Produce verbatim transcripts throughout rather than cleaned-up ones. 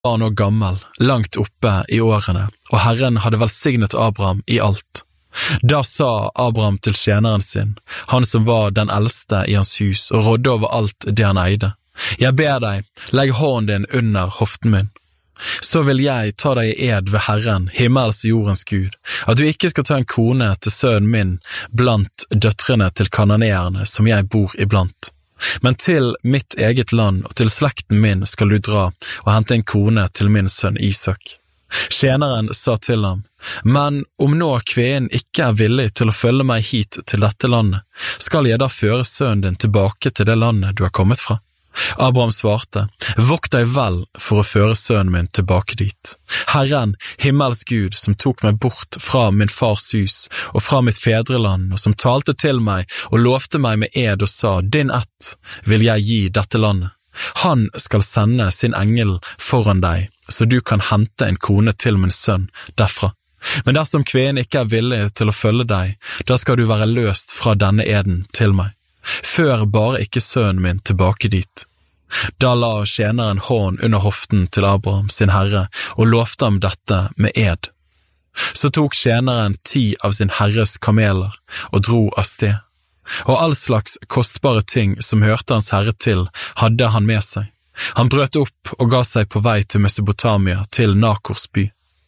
var nå gammel, langt oppe i årene, og Herren hadde velsignet Abraham i alt. Da sa Abraham til tjeneren sin, han som var den eldste i hans hus og rådde over alt det han eide. Jeg ber deg, legg hånden din under hoften min. Så vil jeg ta deg i ed ved Herren, himmels og jordens Gud, at du ikke skal ta en kone til sønnen min blant døtrene til kananeerne som jeg bor iblant. Men til mitt eget land og til slekten min skal du dra og hente en kone til min sønn Isak. Tjeneren sa til ham, men om nå kvinnen ikke er villig til å følge meg hit til dette landet, skal jeg da føre sønnen din tilbake til det landet du har kommet fra? Abraham svarte, vokt deg vel for å føre sønnen min tilbake dit. Herren, himmels Gud, som tok meg bort fra min fars hus og fra mitt fedreland, og som talte til meg og lovte meg med ed og sa, din ett vil jeg gi dette landet. Han skal sende sin engel foran deg, så du kan hente en kone til min sønn derfra. Men dersom kvinnen ikke er villig til å følge deg, da skal du være løst fra denne eden til meg. Før bare ikke sønnen min tilbake dit. Da la tjeneren hånd under hoften til Abraham sin herre og lovte ham dette med ed. Så tok tjeneren ti av sin herres kameler og dro av sted, og all slags kostbare ting som hørte hans herre til hadde han med seg. Han brøt opp og ga seg på vei til Mesopotamia til Nakors by.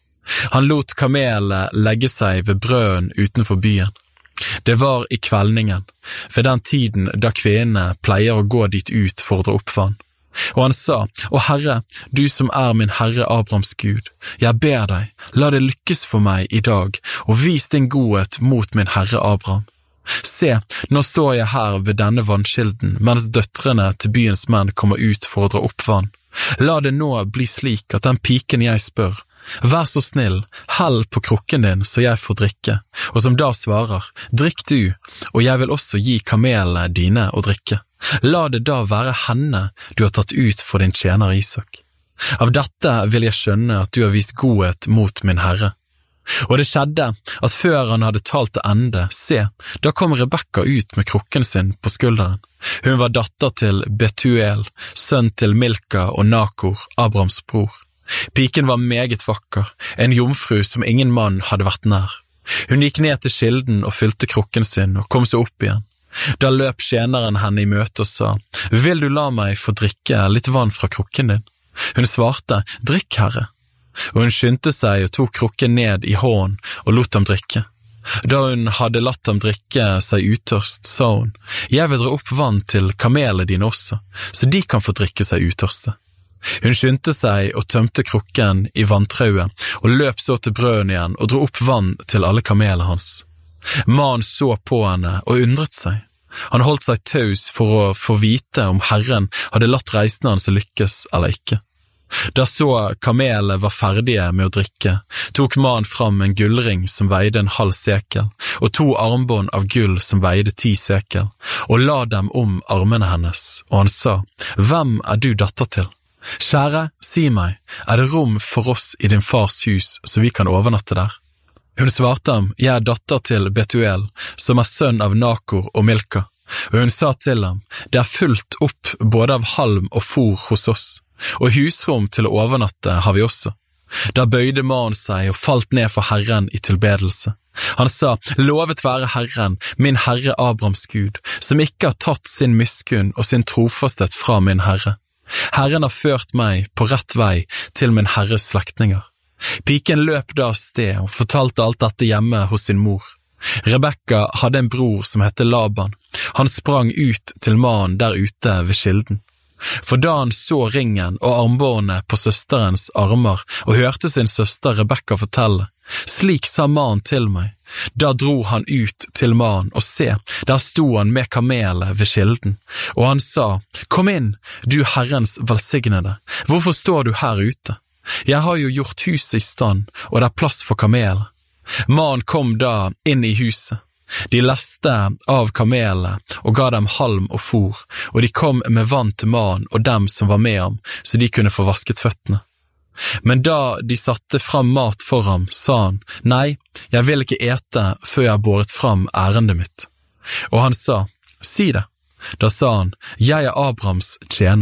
Han lot kamelet legge seg ved brøden utenfor byen. Det var i kveldningen, ved den tiden da kvinnene pleier å gå dit ut for å dra opp vann. Og han sa, «Å Herre, du som er min Herre Abrahams Gud, jeg ber deg, la det lykkes for meg i dag, og vis din godhet mot min Herre Abraham. Se, nå står jeg her ved denne vannskilden, mens døtrene til byens menn kommer ut for å dra opp vann. La det nå bli slik at den piken jeg spør, vær så snill, hell på krukken din så jeg får drikke, og som da svarer, drikk du, og jeg vil også gi kamelene dine å drikke. La det da være henne du har tatt ut for din tjener Isak. Av dette vil jeg skjønne at du har vist godhet mot min herre. Og det skjedde at før han hadde talt til ende, se, da kom Rebekka ut med krukken sin på skulderen. Hun var datter til Betuel, sønn til Milka og Nakor, Abrahams bror. Piken var meget vakker, en jomfru som ingen mann hadde vært nær. Hun gikk ned til kilden og fylte krukken sin og kom seg opp igjen. Da løp tjeneren henne i møte og sa, «Vil du la meg få drikke litt vann fra krukken din?» Hun svarte, «Drikk, herre». Og hun skyndte seg og tok krukken ned i hånden og lot ham drikke. Da hun hadde latt ham drikke seg utørst, sa hun, «Jeg vil dra opp vann til kamelene dine også, så de kan få drikke seg utørste». Hun skyndte seg og tømte krukken i vanntrauet og løp så til brøden igjen og dro opp vann til alle kamelene hans. Mannen så på henne og undret seg. Han holdt seg taus for å få vite om Herren hadde latt reisen hans lykkes eller ikke. Da så kamelene var ferdige med å drikke, tok mannen fram en gullring som veide en halv sekel, og to armbånd av gull som veide ti sekel, og la dem om armene hennes, og han sa, «Hvem er du datter til? Kjære, si meg, er det rom for oss i din fars hus, så vi kan overnatte der?» Hun svarte ham, «Jeg er datter til Betuel, som er sønn av Nakor og Milka.» Og hun sa til ham, «Det er fullt opp både av halm og fôr hos oss, og husrom til å overnatte har vi også.» Da bøyde mannen seg og falt ned for Herren i tilbedelse. Han sa, «Lovet være Herren, min Herre Abrahams Gud, som ikke har tatt sin miskunn og sin trofasthet fra min Herre. Herren har ført meg på rett vei til min Herres slektninger.» Piken løp da av sted og fortalte alt dette hjemme hos sin mor. Rebekka hadde en bror som hette Laban. Han sprang ut til mannen der ute ved kilden. For da han så ringen og armbåndet på søsterens armer og hørte sin søster Rebekka fortelle, «Slik sa mannen til meg», da dro han ut til mannen og se, der sto han med kamelet ved kilden. Og han sa, «Kom inn, du Herrens velsignede, hvorfor står du her ute? Jeg har jo gjort huset i stand, og det er plass for kamelet.» Mannen kom da inn i huset. De leste av kamelet og ga dem halm og fôr, og de kom med vann til mannen og dem som var med ham, så de kunne få vasket føttene. Men da de satte fram mat for ham, sa han, «Nei, jeg vil ikke ete før jeg har båret fram ærendet mitt.» Og han sa, «Si det.» Da sa han, «Jeg er Abrahams tjener.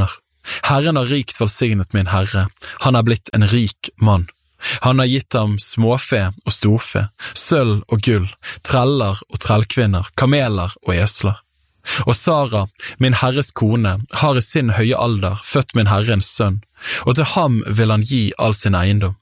Herren har rikt velsignet min herre, han er blitt en rik mann. Han har gitt ham småfe og storfe, sølv og gull, treller og trellkvinner, kameler og esler. Og Sara, min herres kone, har i sin høye alder født min herre en sønn, og til ham vil han gi all sin eiendom.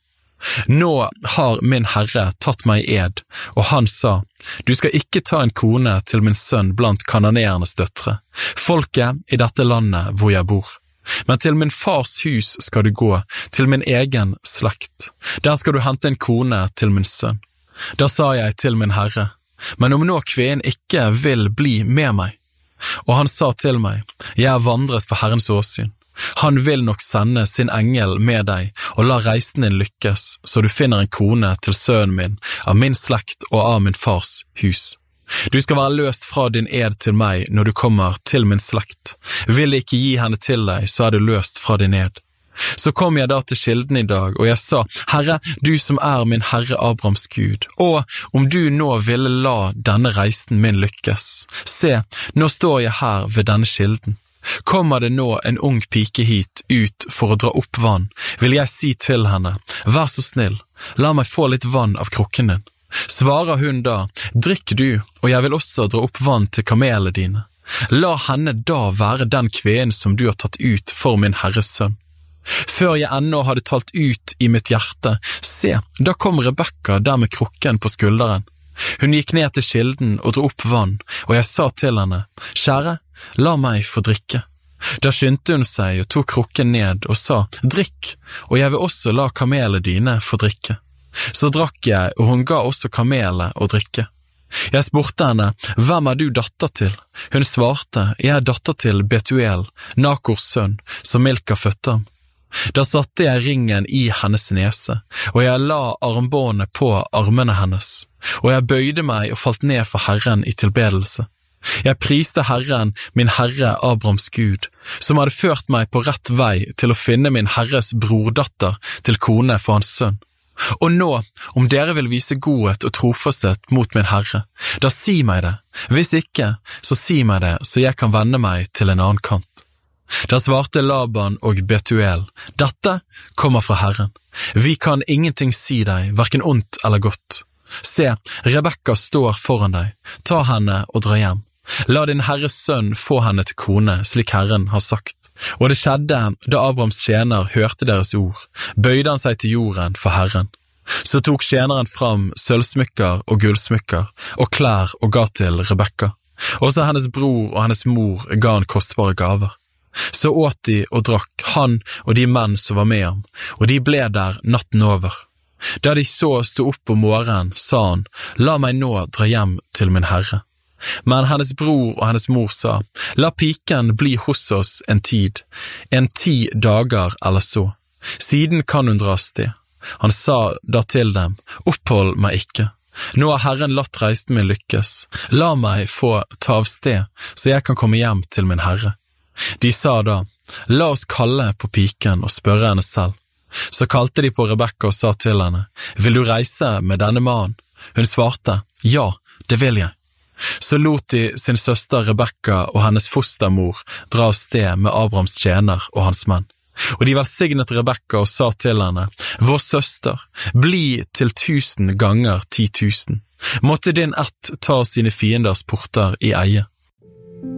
Nå har min herre tatt meg i ed, og han sa, du skal ikke ta en kone til min sønn blant kananeernes døtre, folket i dette landet hvor jeg bor. Men til min fars hus skal du gå, til min egen slekt. Der skal du hente en kone til min sønn. Da sa jeg til min herre, men om nå kvinnen ikke vil bli med meg. Og han sa til meg, jeg er vandret for Herrens åsyn. Han vil nok sende sin engel med deg, og la reisen din lykkes, så du finner en kone til sønnen min, av min slekt og av min fars hus. Du skal være løst fra din ed til meg når du kommer til min slekt. Vil jeg ikke gi henne til deg, så er du løst fra din ed. Så kom jeg da til kilden i dag, og jeg sa, Herre, du som er min herre Abrahams Gud, og om du nå ville la denne reisen min lykkes. Se, nå står jeg her ved denne kilden. Kommer det nå en ung pike hit ut for å dra opp vann, vil jeg si til henne, vær så snill, la meg få litt vann av krukken din. Svarer hun da, drikk du, og jeg vil også dra opp vann til kamelene dine. La henne da være den kvinnen som du har tatt ut for min herres sønn. Før jeg ennå hadde talt ut i mitt hjerte, se, da kom Rebekka der med krukken på skulderen. Hun gikk ned til kilden og dro opp vann, og jeg sa til henne, kjære, la meg få drikke. Da skyndte hun seg og tok krukken ned og sa, drikk, og jeg vil også la kamelene dine få drikke. Så drakk jeg, og hun ga også kamelene å drikke. Jeg spurte henne, hvem er du datter til? Hun svarte, jeg er datter til Betuel, Nakors sønn, som Milka fødte ham. Da satte jeg ringen i hennes nese, og jeg la armbåndet på armene hennes, og jeg bøyde meg og falt ned for Herren i tilbedelse. Jeg priste Herren, min herre Abrahams Gud, som hadde ført meg på rett vei til å finne min herres brordatter til kone for hans sønn. Og nå, om dere vil vise godhet og trofasthet mot min herre, da si meg det. Hvis ikke, så si meg det, så jeg kan vende meg til en annen kant. Da svarte Laban og Betuel, dette kommer fra Herren. Vi kan ingenting si deg, hverken ondt eller godt. Se, Rebekka står foran deg. Ta henne og dra hjem. La din herres sønn få henne til kone, slik Herren har sagt. Og det skjedde da Abrahams tjener hørte deres ord, bøyde han seg til jorden for Herren. Så tok tjeneren fram sølvsmykker og gullsmykker, og klær og ga til Rebekka. Også hennes bror og hennes mor ga han kostbare gaver. Så åt de og drakk, han og de menn som var med ham, og de ble der natten over. Da de så stod opp om morgenen, sa han, la meg nå dra hjem til min herre. Men hennes bror og hennes mor sa, la piken bli hos oss en tid, en ti dager eller så. Siden kan hun dra sted. Han sa da til dem, opphold meg ikke. Nå har Herren latt reisen min lykkes. La meg få ta av sted, så jeg kan komme hjem til min herre. De sa da, la oss kalle på piken og spørre henne selv. Så kalte de på Rebekka og sa til henne, vil du reise med denne mannen? Hun svarte, ja, det vil jeg. Så lot de sin søster Rebekka og hennes fostermor dra av sted med Abrahams tjener og hans menn. Og de velsignet Rebekka og sa til henne, vår søster, bli til tusen ganger ti tusen. Måtte din ett ta sine fienders porter i eie.